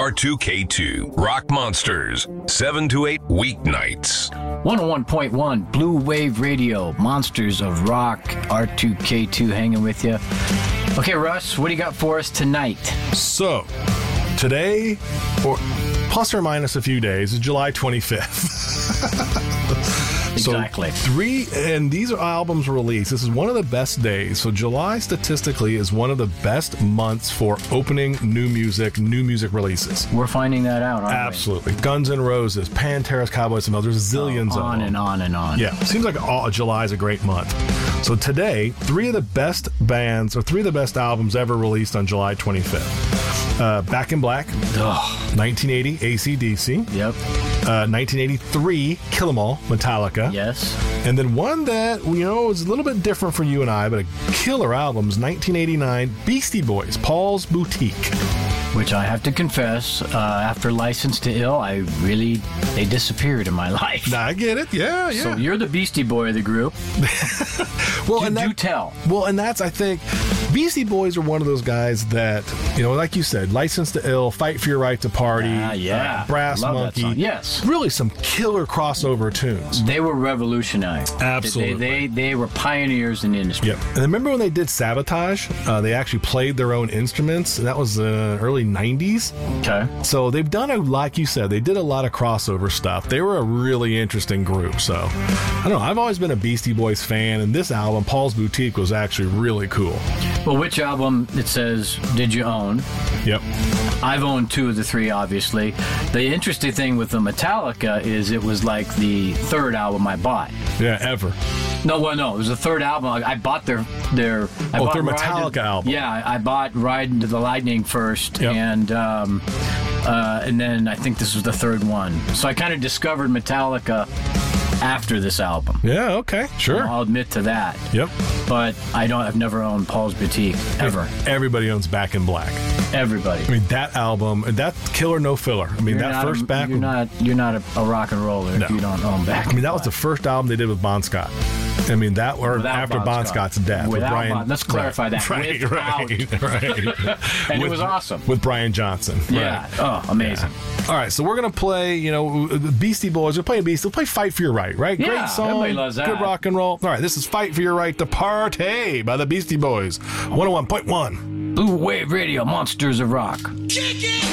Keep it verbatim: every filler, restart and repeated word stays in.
R two K two. Rock Monsters, seven to eight weeknights. one oh one point one Blue Wave Radio, Monsters of Rock, R two K two hanging with you. Okay, Russ, what do you got for us tonight? So, today, or plus or minus a few days, is July twenty-fifth. Exactly. So three, and these are albums released. This is one of the best days. So July, statistically, is one of the best months for opening new music, new music releases. We're finding that out, aren't Absolutely. We? Guns N' Roses, Pantera's Cowboys and Others, there's zillions oh, of on them. and on and on. Yeah, seems like all, July is a great month. So today, three of the best bands, or three of the best albums ever released on July twenty-fifth. Uh, Back in Black, Ugh. nineteen eighty, A C D C. Yep. Uh, nineteen eighty-three, Kill 'Em All, Metallica. Yes. And then one that, you know, is a little bit different for you and I, but a killer album is nineteen eighty-nine, Beastie Boys, Paul's Boutique. Which I have to confess, uh, after License to Ill, I really, they disappeared in my life. Nah, I get it. Yeah, yeah. So you're the Beastie Boy of the group. well, do, and that, do tell. Well, and that's, I think, Beastie Boys are one of those guys that, you know, like you said, License to Ill, Fight for Your Right to Party, Ah, yeah. uh, Brass Love Monkey. that song. Yes. Really some killer crossover tunes. They were revolutionary. Absolutely. They, they, they were pioneers in the industry. Yep. And remember when they did Sabotage? Uh, they actually played their own instruments, and that was uh, early nineties. Okay. So they've done a, like you said, they did a lot of crossover stuff. They were a really interesting group. So I don't know. I've always been a Beastie Boys fan, and this album, Paul's Boutique, was actually really cool. Well, which album it says did you own? Yep. I've owned two of the three, obviously. The interesting thing with the Metallica is it was like the third album I bought. Yeah, ever. No, well, no, it was the third album. I, I bought their their. I oh, bought their Ride Metallica to, album. Yeah, I, I bought Ride into the Lightning first, Yep. and um, uh, and then I think this was the third one. So I kind of discovered Metallica after this album. Yeah. Okay. Sure. I'll admit to that. Yep. But I don't. I've never owned Paul's Boutique ever. Everybody owns Back in Black. Everybody. I mean, that album, that killer, no filler. I mean, You're that not first a, back. You're not. You're not a, a rock and roller No. if you don't own Back. I mean, that was the first album they did with Bon Scott. I mean, that or Without after Bon Bon Scott. Scott's death. Without with Brian, Bon- let's clarify right, that. Right, Without. right, right. And with, it was awesome. With Brian Johnson. Yeah. Right. Oh, amazing. Yeah. All right, so we're going to play, you know, the Beastie Boys. We're playing Beastie. We'll play Fight for Your Right, right? Yeah, Great song. everybody loves that. Good rock and roll. All right, this is Fight for Your Right to Party by the Beastie Boys. one oh one point one. Blue Wave Radio, Monsters of Rock. Kick it!